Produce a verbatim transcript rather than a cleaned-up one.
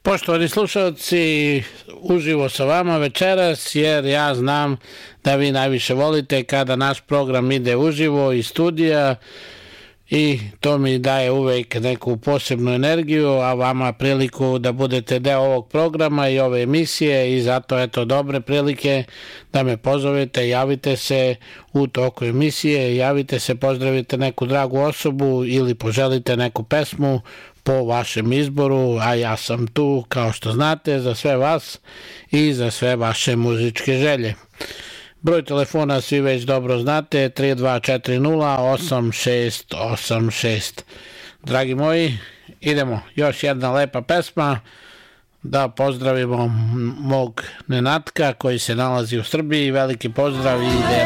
Poštovani slušalci, uživo sa vama večeras, jer ja znam da vi najviše volite kada naš program ide uživo iz studija i to mi daje uvek neku posebnu energiju, a vama priliku da budete deo ovog programa i ove emisije i zato eto dobre prilike da me pozovete, javite se u toku emisije, javite se, pozdravite neku dragu osobu ili poželite neku pesmu po vašem izboru, a ja sam tu, kao što znate, za sve vas i za sve vaše muzičke želje. Broj telefona svi već dobro znate, tri dva četiri nula osam šest osam šest. Dragi moji, idemo, još jedna lepa pesma, da pozdravimo mog Nenatka koji se nalazi u Srbiji, veliki pozdrav i ide